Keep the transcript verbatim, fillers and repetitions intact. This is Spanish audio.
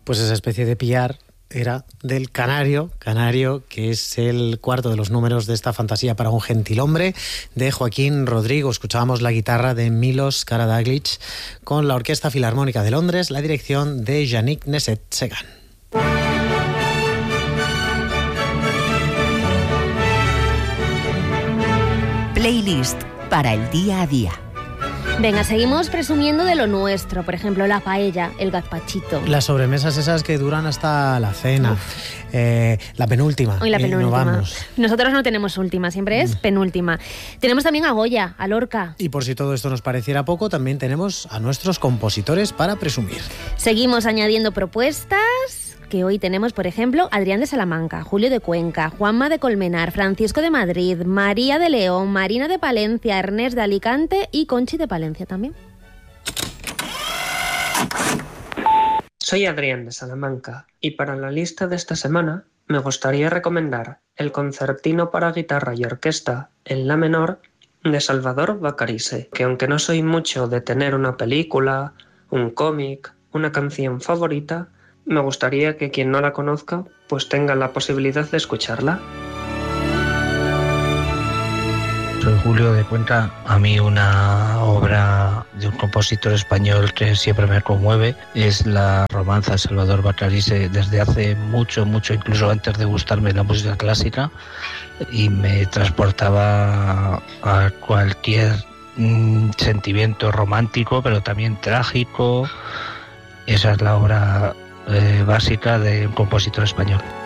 Pues esa especie de pillar era del Canario, Canario, que es el cuarto de los números de esta fantasía para un gentilhombre de Joaquín Rodrigo. Escuchábamos la guitarra de Milos Karađagić con la Orquesta Filarmónica de Londres, la dirección de Yannick Nézet-Séguin. Playlist para el día a día. Venga, seguimos presumiendo de lo nuestro. Por ejemplo, la paella, el gazpachito. Las sobremesas esas que duran hasta la cena. Eh, la penúltima. Hoy la penúltima. No vamos. Nosotros no tenemos última, siempre es mm. penúltima. Tenemos también a Goya, a Lorca. Y por si todo esto nos pareciera poco, también tenemos a nuestros compositores para presumir. Seguimos añadiendo propuestas, que hoy tenemos, por ejemplo, Adrián de Salamanca, Julio de Cuenca, Juanma de Colmenar, Francisco de Madrid, María de León, Marina de Palencia, Ernest de Alicante y Conchi de Palencia también. Soy Adrián de Salamanca y para la lista de esta semana me gustaría recomendar el concertino para guitarra y orquesta en la menor de Salvador Vacarisse, que aunque no soy mucho de tener una película, un cómic, una canción favorita, me gustaría que quien no la conozca pues tenga la posibilidad de escucharla. Soy Julio de Cuenca. A mí una obra de un compositor español que siempre me conmueve es la romanza de Salvador Vacarisse, desde hace mucho, mucho, incluso antes de gustarme la música clásica, y me transportaba a cualquier mm, sentimiento romántico, pero también trágico. Esa es la obra Eh, básica de un compositor español.